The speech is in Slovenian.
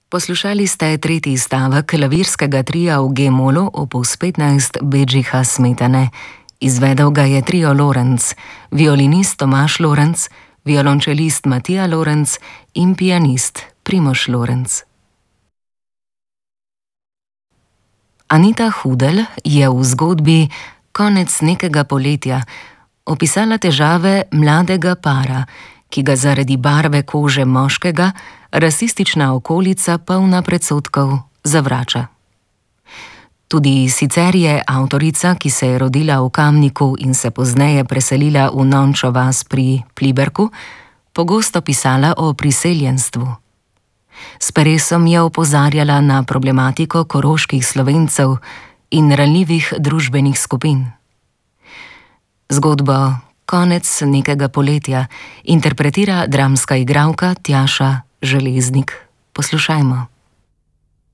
Poslušali ste tretji stavek klavirskega tria v G-molu opus 15 Bedžiha Smetane. Izvedel ga je trio Lorenz, violinist Tomaž Lorenz, violončelist Matija Lorenz in pianist Primož Lorenz. Anita Hudel je v zgodbi Konec nekega poletja opisala težave mladega para, ki ga zaradi barve kože moškega rasistična okolica, polna predsodkov, zavrača. Tudi sicer je avtorica, ki se je rodila v Kamniku in se pozneje preselila v Nončo vas pri Pliberku, pogosto pisala o priseljenstvu. S peresom je opozarjala na problematiko koroških Slovencev in ranljivih družbenih skupin. Zgodbo Konec nekega poletja interpretira dramska igralka Tjaša Železnik. Poslušajmo.